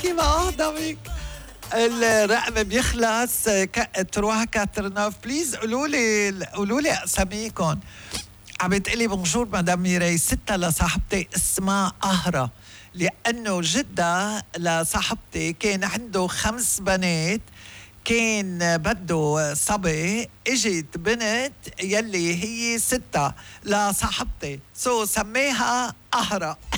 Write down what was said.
ما أهضمك. الرقم بيخلص تروح 89. بليز قولوا لي اساميكم. عم بتقلي بونجور مدام ميراي، ستة لصاحبتي اسمها أهرة، لأنه جدة لصاحبتي كان عنده 5 بنات، كان بده صبي، اجت بنت يلي هي 6 لصاحبتي، سميها أهرة.